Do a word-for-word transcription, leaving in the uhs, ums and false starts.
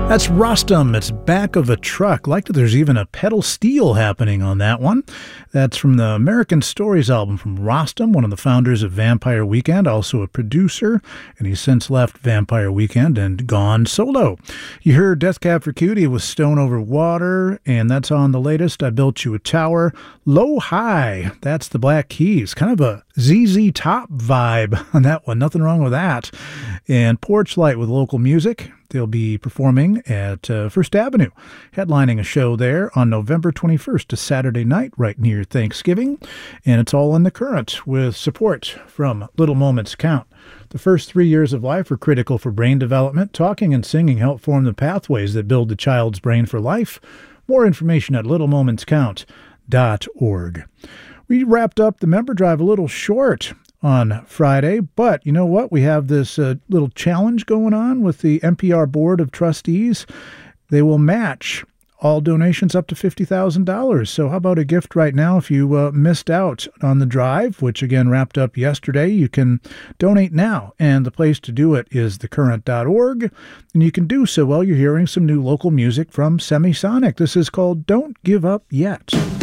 That's Rostam. It's Back of a Truck. Like that there's even a pedal steel happening on that one. That's from the American Stories album from Rostam, one of the founders of Vampire Weekend, also a producer, and he's since left Vampire Weekend and gone solo. You heard Death Cab for Cutie with Stone Over Water, and that's on the latest I Built You a Tower. Low High, that's the Black Keys. Kind of a Z Z Top vibe on that one. Nothing wrong with that. And Porch Light with local music. They'll be performing at uh, First Avenue, headlining a show there on November twenty-first, a Saturday night right near Thanksgiving. And it's all in the current with support from Little Moments Count. The first three years of life are critical for brain development. Talking and singing help form the pathways that build the child's brain for life. More information at little moments count dot org. We wrapped up the member drive a little short on Friday, but you know what? We have this uh, little challenge going on with the N P R Board of Trustees. They will match all donations up to fifty thousand dollars. So how about a gift right now? If you uh, missed out on the drive, which again wrapped up yesterday, you can donate now. And the place to do it is the current dot org. And you can do so while you're hearing some new local music from Semisonic. This is called Don't Give Up Yet.